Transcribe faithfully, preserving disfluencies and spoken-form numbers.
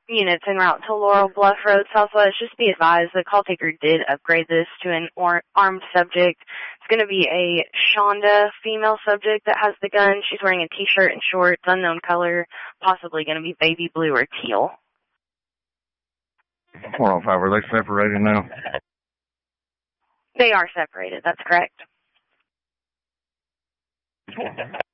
units en route to Laurel Bluff Road, Southwest. Just be advised, the call taker did upgrade this to an or- armed subject. It's going to be a Shonda female subject that has the gun. She's wearing a T-shirt and shorts, unknown color, possibly going to be baby blue or teal. four oh five, are they separated now? They are separated, that's correct.